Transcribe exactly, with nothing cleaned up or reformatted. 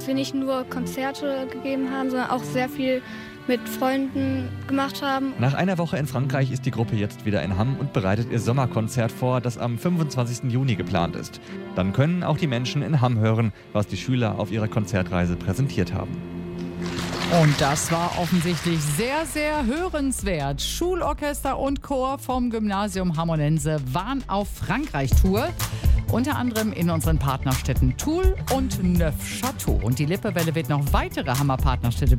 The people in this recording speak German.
dass wir nicht nur Konzerte gegeben haben, sondern auch sehr viel mit Freunden gemacht haben. Nach einer Woche in Frankreich ist die Gruppe jetzt wieder in Hamm und bereitet ihr Sommerkonzert vor, das am fünfundzwanzigsten Juni geplant ist. Dann können auch die Menschen in Hamm hören, was die Schüler auf ihrer Konzertreise präsentiert haben. Und das war offensichtlich sehr, sehr hörenswert. Schulorchester und Chor vom Gymnasium Hammonense waren auf Frankreich-Tour. Unter anderem in unseren Partnerstädten Toul und Neufchâteau. Und die Lippewelle wird noch weitere Hammer-Partnerstädte